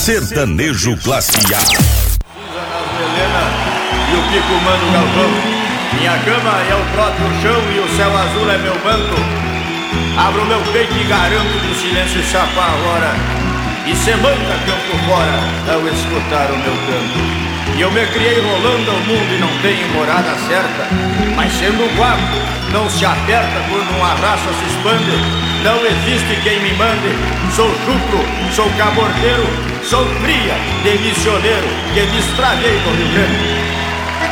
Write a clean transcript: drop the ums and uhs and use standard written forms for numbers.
Sertanejo Classe A. E o Pico manda o galpão. Minha cama é o próprio chão e o céu azul é meu manto. Abro meu peito e garanto que o silêncio se apavora e se manda campo fora ao escutar o meu canto. E eu me criei rolando ao mundo e não tenho morada certa, mas sendo um guapo não se aperta quando uma raça se expande. Não existe quem me mande. Sou chucro, sou cabordeiro, sou cria de missioneiro que me estraguei no Rio Grande.